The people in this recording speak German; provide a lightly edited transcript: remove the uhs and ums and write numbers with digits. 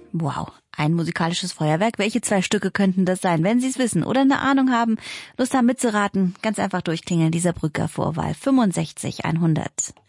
Wow, ein musikalisches Feuerwerk. Welche 2 Stücke könnten das sein? Wenn Sie es wissen oder eine Ahnung haben, Lust haben mitzuraten, ganz einfach durchklingeln. Dieser Brücker Vorwahl 65 100.